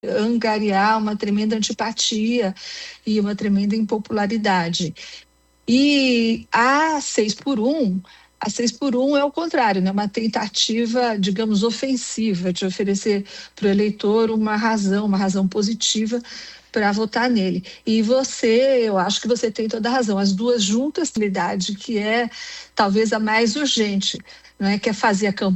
angariar uma tremenda antipatia e uma tremenda impopularidade. E a 6 por 1 é o contrário, né? Uma tentativa, digamos, ofensiva de oferecer para o eleitor uma razão positiva para votar nele. E eu acho que você tem toda a razão. As duas juntas, que é talvez a mais urgente, não é? Que é fazer a campanha